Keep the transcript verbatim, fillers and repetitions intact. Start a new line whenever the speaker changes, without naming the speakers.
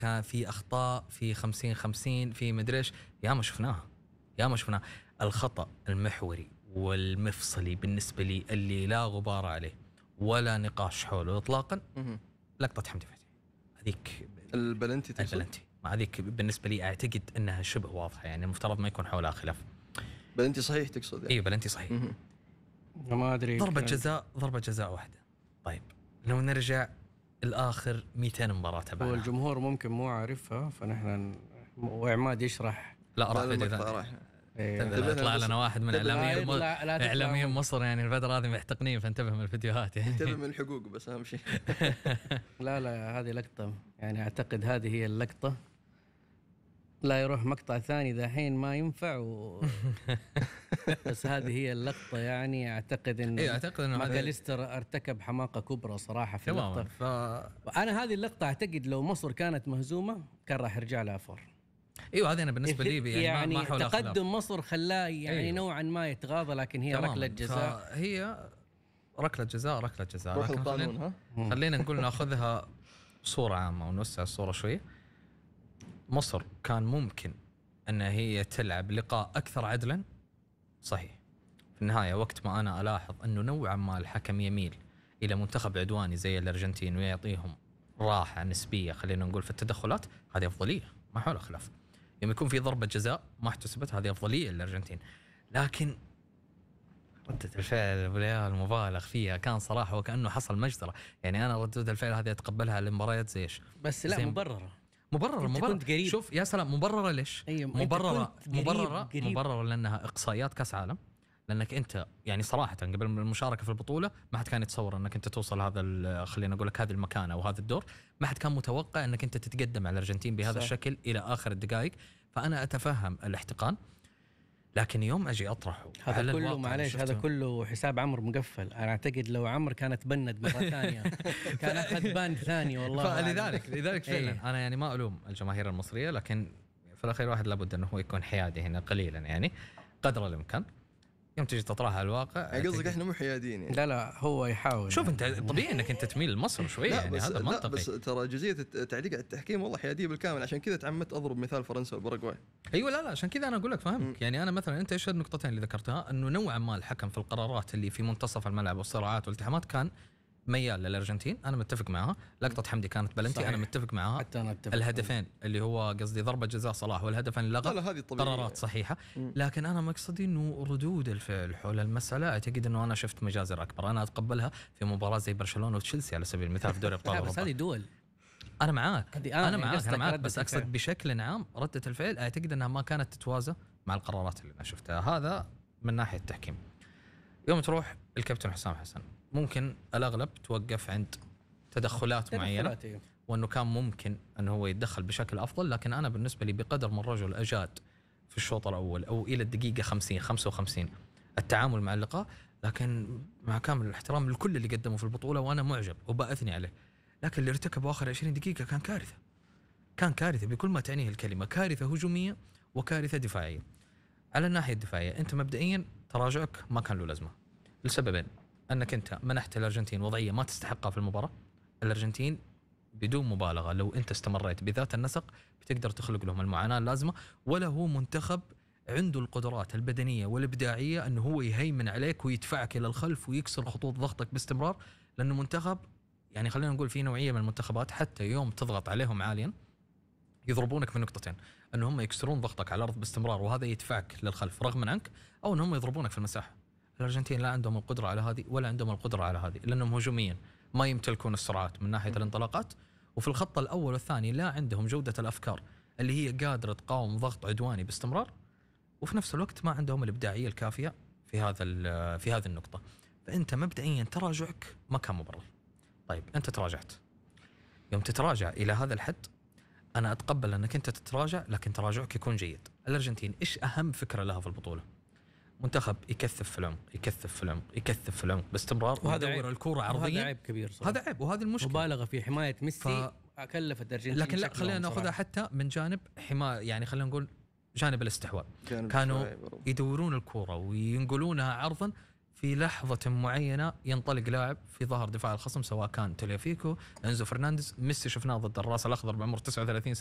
كان في اخطاء، في خمسين خمسين، في مدري ايش، يا ما شفناها يا ما شفناها. الخطأ المحوري والمفصلي بالنسبة لي اللي لا غبار عليه ولا نقاش حوله اطلاقا لقطة حمدي فتحي هذيك
البلنتي تقصد؟
البلنتي هذيك بالنسبة لي اعتقد انها شبه واضحة، يعني المفترض ما يكون حولها خلاف.
بلنتي صحيح تقصد؟
اي بلنتي صحيح.
ما ادري،
ضربة جزاء ضربة جزاء واحدة. طيب لو نرجع الآخر مئتين مباراة تبعنا،
والجمهور ممكن مو عارفها، فنحن وعماد يشرح.
لا راح فيديو ثاني.
إيه.
طلع لنا واحد من اعلاميين
لا- لا- لا تطلع
اعلاميين
من-
مصر يعني الفترة هذه محتقنين، فانتبه من الفيديوهات يعني.
انتبه من الحقوق بس اهم شيء.
لا لا هذه لقطة، يعني اعتقد هذه هي اللقطة. لا يروح مقطع ثاني دحين ما ينفع و... بس هذه هي اللقطة، يعني اعتقد ان
اي اعتقد انه هذا
ماكاليستر ارتكب حماقة كبرى صراحة في
تماما.
اللقطة.
ف
انا هذه اللقطة اعتقد لو مصر كانت مهزومة كان راح يرجع لها فور.
ايوه هذه انا بالنسبة لي يعني,
يعني
ما ما حولها خلاف.
تقدم مصر خلاه يعني
أيوة.
نوعا ما يتغاضى، لكن هي
تماماً.
ركلة جزاء.
هي ركلة جزاء ركلة جزاء.
روح
لكن
القانون
خلينا,
ها.
خلينا نقول ناخذها صورة عامة ونوسع الصورة شوية. مصر كان ممكن أن هي تلعب لقاء أكثر عدلا، صحيح. في النهاية وقت ما أنا ألاحظ أنه نوعا ما الحكم يميل إلى منتخب عدواني زي الأرجنتين ويعطيهم راحة نسبية خلينا نقول في التدخلات، هذه أفضلية ما حول خلاف. يوم يكون في ضربة جزاء ما احتسبت، هذه أفضلية للأرجنتين. لكن ردة الفعل المبالغ فيها كان صراحة وكأنه حصل مجزرة. يعني أنا ردود الفعل هذه أتقبلها المباريات زي إيش؟
بس لا مبررة
مبررة مبررة. شوف يا سلام مبررة ليش؟
أيوة.
مبررة
قريب
مبررة
قريب.
مبررة لأنها إقصائيات كأس عالم. لأنك أنت يعني صراحة قبل المشاركة في البطولة ما حد كان يتصور أنك أنت توصل هذا خلينا نقول لك هذه المكانة أو هذا الدور. ما حد كان متوقع أنك أنت تتقدم على الأرجنتين بهذا صح. الشكل إلى آخر الدقائق. فأنا أتفهم الاحتقان، لكن يوم أجي أطرحه
هذا كله معليش هذا كله حساب عمرو مقفل. أنا أعتقد لو عمرو كانت بند مرة ثانية كان أخذ باند ثاني والله.
فلذلك لذلك فعلا
أيه.
أنا يعني ما ألوم الجماهير المصرية، لكن في الأخير واحد لابد أنه هو يكون حيادي هنا قليلا يعني قدر الإمكان. يوم تيجي تطرحها على الواقع
قصدك احنا مو حيادين يعني.
لا لا هو يحاول.
شوف انت طبيعي انك انت تميل لمصر شويه يعني هذا منطقي.
لا بس ترى جزئيه التعليق على التحكيم والله حياديه بالكامل، عشان كذا تعمدت اضرب مثال فرنسا والباراغواي.
ايوه لا لا عشان كذا انا اقول لك فهمك. يعني انا مثلا انت ايش النقطتين اللي ذكرتها؟ انه نوعا ما الحكم في القرارات اللي في منتصف الملعب والصراعات والالتحامات كان ميال للأرجنتين، أنا متفق معها. لقطة حمدي كانت بلنتي صحيح. أنا متفق معها.
حتى أنا أتفق.
الهدفين اللي هو قصدي ضربة جزاء صلاح والهدفين اللي لغى قرارات صحيحة. م. لكن أنا مقصدي إنه ردود الفعل حول المسألة أعتقد إنه أنا شفت مجازر أكبر. أنا أتقبلها في مباراة زي برشلونة وتشيلسي على سبيل المثال في دوري أبطال أوروبا.
بس هذه دول.
أنا معاك أنا, أنا معاك أنا معاك بس أقصد
الفعل.
بشكل عام ردة الفعل أعتقد أنها ما كانت تتوازى مع القرارات اللي أنا شفتها. هذا من ناحية التحكيم. يوم تروح الكابتن حسام حسن ممكن الأغلب توقف عند تدخلات معينة وأنه كان ممكن أنه هو يتدخل بشكل أفضل. لكن أنا بالنسبة لي بقدر ما الرجل أجاد في الشوط الأول أو إلى الدقيقة خمسين خمسة وخمسين التعامل مع اللقاء، لكن مع كامل الاحترام لكل اللي قدمه في البطولة وأنا معجب وبأثني عليه، لكن اللي ارتكبه آخر عشرين دقيقة كان كارثة. كان كارثة بكل ما تعنيه الكلمة، كارثة هجومية وكارثة دفاعية. على الناحية الدفاعية أنت مبدئيا تراجعك ما كان له لازمة لسببين: أنك أنت منحت الأرجنتين وضعية ما تستحقها في المباراة. الأرجنتين بدون مبالغة لو أنت استمريت بذات النسق بتقدر تخلق لهم المعاناة اللازمة، ولا هو منتخب عنده القدرات البدنية والإبداعية أنه هو يهيمن عليك ويدفعك إلى الخلف ويكسر خطوط ضغطك باستمرار. لأنه منتخب يعني خلينا نقول في نوعية من المنتخبات حتى يوم تضغط عليهم عاليا يضربونك من نقطتين: أنه هم يكسرون ضغطك على الأرض باستمرار وهذا يدفعك للخلف رغما عنك، أو أنهم يضربونك في المساحة. الأرجنتين لا عندهم القدرة على هذه ولا عندهم القدرة على هذه، لأنهم هجوميا ما يمتلكون السرعات من ناحية الانطلاقات، وفي الخط الأول والثاني لا عندهم جودة الأفكار اللي هي قادرة تقاوم ضغط عدواني باستمرار، وفي نفس الوقت ما عندهم الإبداعية الكافية في هذا في هذه النقطة. فأنت مبدئيا تراجعك ما كان مبرر. طيب أنت تراجعت، يوم تتراجع إلى هذا الحد أنا أتقبل أنك أنت تتراجع، لكن تراجعك يكون جيد. الأرجنتين إيش أهم فكرة لها في البطولة؟ منتخب يكثف في العمق يكثف في العمق يكثف في العمق باستمرار ويدور الكرة عرضيا.
هذا عيب كبير صراحة.
هذا عيب وهذه المشكلة.
مبالغة في حماية ميسي ف... كلفت الأرجنتين.
لكن لا خلينا ناخذها حتى من جانب حماية، يعني خلينا نقول جانب الاستحواذ. كانوا يدورون الكرة وينقلونها عرضا في لحظة معينة ينطلق لاعب في ظهر دفاع الخصم، سواء كان تليفيكو، انزو فرنانديز، ميسي شفناه ضد الراس الأخضر بعمر تسعة وثلاثين